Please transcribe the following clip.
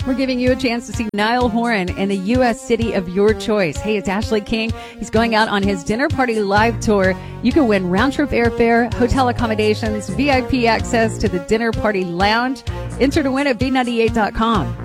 We're giving you a chance to see Niall Horan in the U.S. city of your choice. Hey, it's Ashley King. He's going out on his Dinner Party Live tour. You can win round-trip airfare, hotel accommodations, VIP access to the Dinner Party Lounge. Enter to win at B98.com.